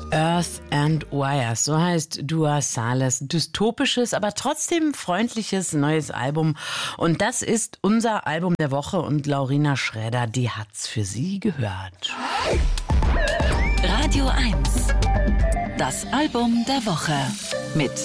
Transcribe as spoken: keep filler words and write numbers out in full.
Earth and Wires, so heißt Dua Salehs dystopisches, aber trotzdem freundliches neues Album. Und das ist unser Album der Woche und Laurina Schräder, die hat's für Sie gehört. Radio eins, das Album der Woche mit